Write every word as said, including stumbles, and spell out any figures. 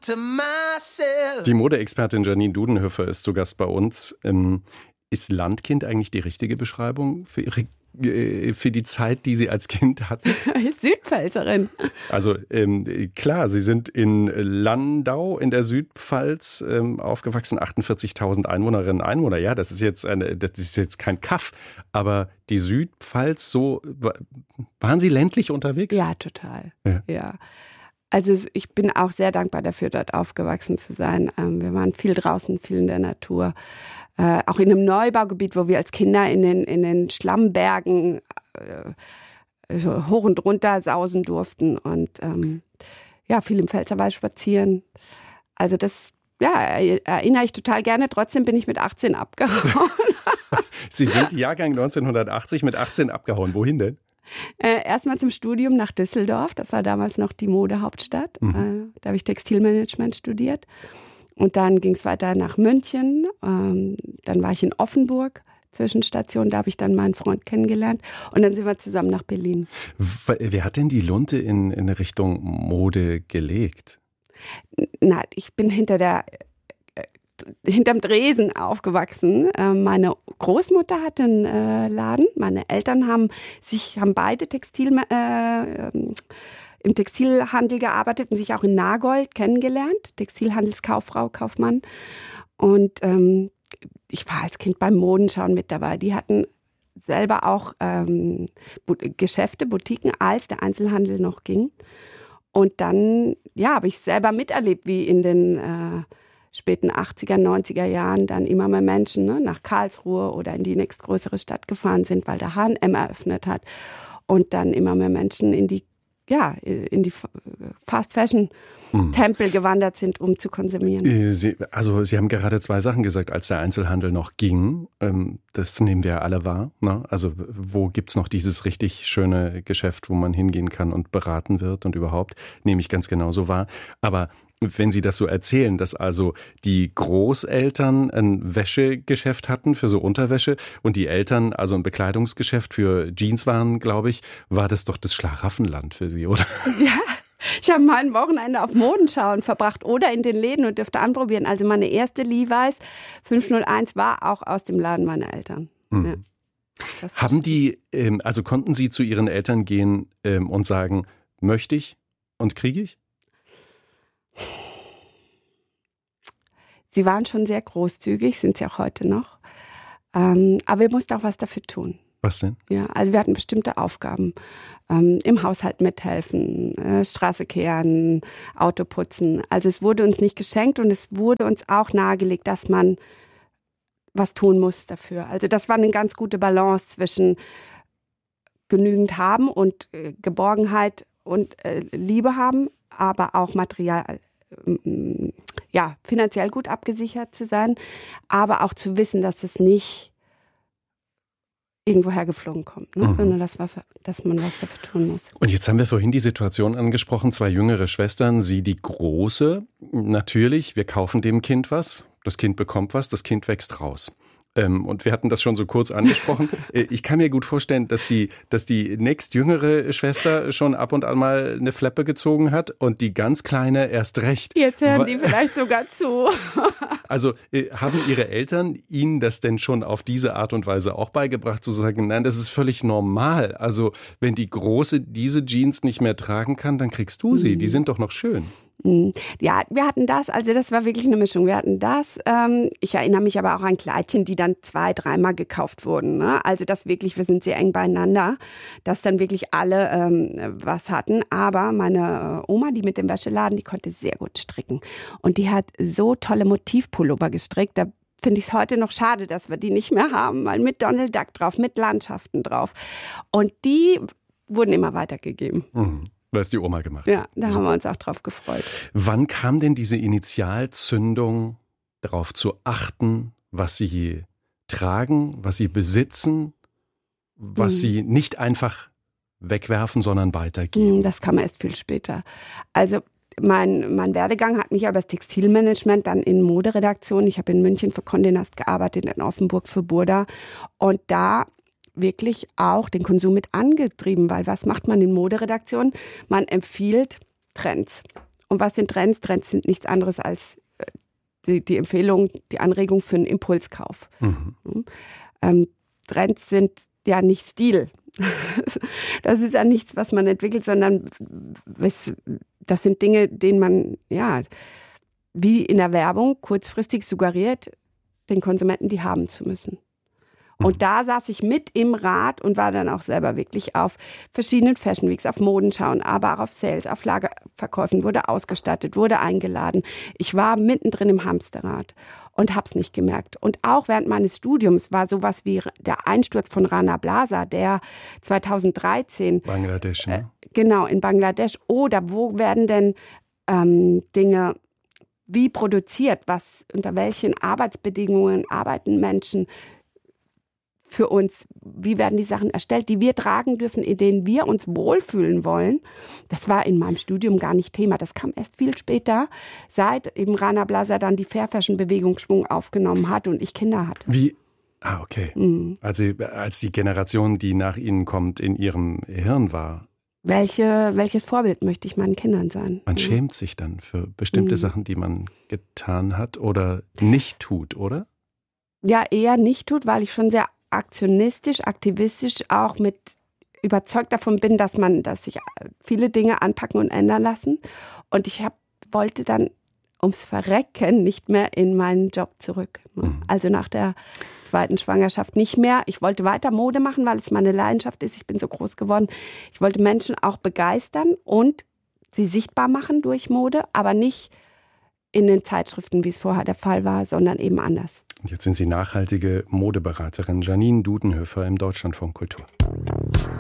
to myself. Die Modeexpertin Janine Dudenhöfer ist zu Gast bei uns. Ähm, ist Landkind eigentlich die richtige Beschreibung für ihre für die Zeit, die Sie als Kind hatten? Südpfälzerin. Also ähm, klar, Sie sind in Landau in der Südpfalz ähm, aufgewachsen, achtundvierzigtausend Einwohnerinnen und Einwohner. Ja, das ist jetzt eine, das ist jetzt kein Kaff, aber die Südpfalz, so waren Sie ländlich unterwegs? Ja, total. Ja. ja. Also ich bin auch sehr dankbar dafür, dort aufgewachsen zu sein. Wir waren viel draußen, viel in der Natur. Äh, auch in einem Neubaugebiet, wo wir als Kinder in den, in den Schlammbergen äh, hoch und runter sausen durften und ähm, ja, viel im Pfälzerwald spazieren. Also das ja, erinnere ich total gerne. Trotzdem bin ich mit achtzehn abgehauen. Sie sind Jahrgang neunzehnhundertachtzig, mit achtzehn abgehauen. Wohin denn? Äh, Erstmal zum Studium nach Düsseldorf. Das war damals noch die Modehauptstadt. Mhm. Äh, da habe ich Textilmanagement studiert. Und dann ging es weiter nach München. Ähm, dann war ich in Offenburg, Zwischenstation. Da habe ich dann meinen Freund kennengelernt. Und dann sind wir zusammen nach Berlin. Wer hat denn die Lunte in, in Richtung Mode gelegt? Na, ich bin hinter der, äh, hinterm Dresen aufgewachsen. Äh, meine Großmutter hatte einen äh, Laden. Meine Eltern haben sich, haben beide Textil, äh, im Textilhandel gearbeitet und sich auch in Nagold kennengelernt. Textilhandelskauffrau, Kaufmann. Und ähm, ich war als Kind beim Modenschauen mit dabei. Die hatten selber auch ähm, Geschäfte, Boutiquen, als der Einzelhandel noch ging. Und dann, ja, habe ich selber miterlebt, wie in den äh, späten achtziger, neunziger Jahren dann immer mehr Menschen ne, nach Karlsruhe oder in die nächstgrößere Stadt gefahren sind, weil der H und M eröffnet hat. Und dann immer mehr Menschen in die ja, in die Fast-Fashion-Tempel gewandert sind, um zu konsumieren. Sie, also Sie haben gerade zwei Sachen gesagt, als der Einzelhandel noch ging. Das nehmen wir ja alle wahr. Ne? Also wo gibt es noch dieses richtig schöne Geschäft, wo man hingehen kann und beraten wird und überhaupt, nehme ich ganz genauso wahr. Aber wenn Sie das so erzählen, dass also die Großeltern ein Wäschegeschäft hatten für so Unterwäsche und die Eltern also ein Bekleidungsgeschäft für Jeans waren, glaube ich, war das doch das Schlaraffenland für Sie, oder? Ja, ich habe mal ein Wochenende auf Modenschauen verbracht oder in den Läden und dürfte anprobieren. Also meine erste Levi's fünf null eins war auch aus dem Laden meiner Eltern. Mhm. Ja. Haben die, also konnten Sie zu Ihren Eltern gehen und sagen, möchte ich und kriege ich? Sie waren schon sehr großzügig, sind sie auch heute noch. Ähm, aber wir mussten auch was dafür tun. Was denn? Ja, also wir hatten bestimmte Aufgaben. Ähm, im Haushalt mithelfen, äh, Straße kehren, Auto putzen. Also es wurde uns nicht geschenkt und es wurde uns auch nahegelegt, dass man was tun muss dafür. Also das war eine ganz gute Balance zwischen genügend haben und äh, Geborgenheit und äh, Liebe haben, aber auch Material, äh, ja, finanziell gut abgesichert zu sein, aber auch zu wissen, dass es nicht irgendwo hergeflogen kommt, ne? Mhm. sondern dass, was, dass man was dafür tun muss. Und jetzt haben wir vorhin die Situation angesprochen, zwei jüngere Schwestern, Sie die Große. Natürlich, wir kaufen dem Kind was, das Kind bekommt was, das Kind wächst raus. Und wir hatten das schon so kurz angesprochen. Ich kann mir gut vorstellen, dass die, dass die nächstjüngere Schwester schon ab und an mal eine Fleppe gezogen hat und die ganz Kleine erst recht. Jetzt hören die vielleicht sogar zu. Also haben Ihre Eltern Ihnen das denn schon auf diese Art und Weise auch beigebracht, zu sagen, nein, das ist völlig normal. Also wenn die Große diese Jeans nicht mehr tragen kann, dann kriegst du sie. Die sind doch noch schön. Ja, wir hatten das, also das war wirklich eine Mischung. Wir hatten das, ähm, ich erinnere mich aber auch an Kleidchen, die dann zwei, dreimal gekauft wurden. Ne? Also das wirklich, wir sind sehr eng beieinander, dass dann wirklich alle ähm, was hatten. Aber meine Oma, die mit dem Wäscheladen, die konnte sehr gut stricken. Und die hat so tolle Motivpullover gestrickt, da finde ich es heute noch schade, dass wir die nicht mehr haben, weil mit Donald Duck drauf, mit Landschaften drauf. Und die wurden immer weitergegeben. Mhm. Was die Oma gemacht ja, hat. Ja, da so. haben wir uns auch drauf gefreut. Wann kam denn diese Initialzündung, darauf zu achten, was Sie tragen, was Sie besitzen, was hm. Sie nicht einfach wegwerfen, sondern weitergeben? Das kam erst viel später. Also mein, mein Werdegang hat mich aber das Textilmanagement dann in Moderedaktion. Ich habe in München für Condé Nast gearbeitet, in Offenburg für Burda. Und da wirklich auch den Konsum mit angetrieben, weil was macht man in Moderedaktionen? Man empfiehlt Trends. Und was sind Trends? Trends sind nichts anderes als die, die Empfehlung, die Anregung für einen Impulskauf. Mhm. Ähm, Trends sind ja nicht Stil. Das ist ja nichts, was man entwickelt, sondern das sind Dinge, denen man, ja, wie in der Werbung kurzfristig suggeriert, den Konsumenten die haben zu müssen. Und da saß ich mit im Rat und war dann auch selber wirklich auf verschiedenen Fashion Weeks, auf Modenschauen, aber auch auf Sales, auf Lagerverkäufen, wurde ausgestattet, wurde eingeladen. Ich war mittendrin im Hamsterrad und hab's nicht gemerkt. Und auch während meines Studiums war sowas wie der Einsturz von Rana Plaza, der zweitausenddreizehn Bangladesch, ne? Äh, genau, in Bangladesch. Oder wo werden denn ähm, Dinge wie produziert, was unter welchen Arbeitsbedingungen arbeiten Menschen für uns, wie werden die Sachen erstellt, die wir tragen dürfen, in denen wir uns wohlfühlen wollen. Das war in meinem Studium gar nicht Thema. Das kam erst viel später, seit eben Rana Plaza dann die Fair Fashion Bewegung Schwung aufgenommen hat und ich Kinder hatte. Wie? Ah, okay. Mhm. Also als die Generation, die nach Ihnen kommt, in Ihrem Hirn war. Welche, welches Vorbild möchte ich meinen Kindern sein? Man schämt sich dann für bestimmte mhm. Sachen, die man getan hat oder nicht tut, oder? Ja, eher nicht tut, weil ich schon sehr aktionistisch, aktivistisch auch mit überzeugt davon bin, dass man, dass sich viele Dinge anpacken und ändern lassen. Und ich hab, wollte dann ums Verrecken nicht mehr in meinen Job zurück. Mhm. Also nach der zweiten Schwangerschaft nicht mehr. Ich wollte weiter Mode machen, weil es meine Leidenschaft ist. Ich bin so groß geworden. Ich wollte Menschen auch begeistern und sie sichtbar machen durch Mode, aber nicht in den Zeitschriften, wie es vorher der Fall war, sondern eben anders. Jetzt sind Sie nachhaltige Modeberaterin Janine Dudenhöfer im Deutschlandfunk Kultur.